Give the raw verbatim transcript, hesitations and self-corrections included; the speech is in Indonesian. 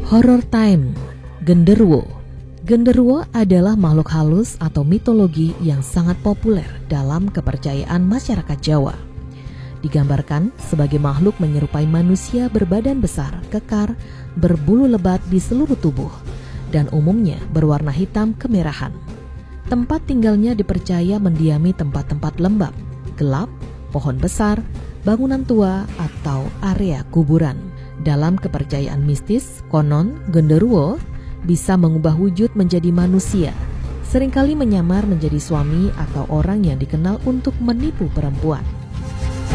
Horror Time, Genderuwo. Genderuwo adalah makhluk halus atau mitologi yang sangat populer dalam kepercayaan masyarakat Jawa. Digambarkan sebagai makhluk menyerupai manusia berbadan besar, kekar, berbulu lebat di seluruh tubuh, dan umumnya berwarna hitam kemerahan. Tempat tinggalnya dipercaya mendiami tempat-tempat lembab, gelap, pohon besar, bangunan tua, atau area kuburan. Dalam kepercayaan mistis, konon genderuwo bisa mengubah wujud menjadi manusia, seringkali menyamar menjadi suami atau orang yang dikenal untuk menipu perempuan.